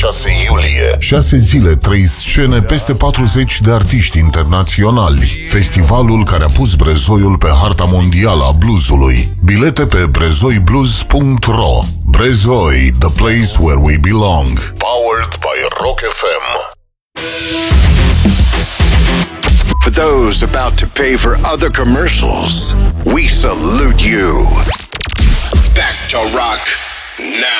6 iulie. 6 zile, 3 scene, peste 40 de artiști internaționali. Festivalul care a pus Brezoiul pe harta mondială a bluesului. Bilete pe brezoiblues.ro. Brezoi, the place where we belong. Powered by Rock FM. For those about to pay for other commercials, we salute you. Back to rock now.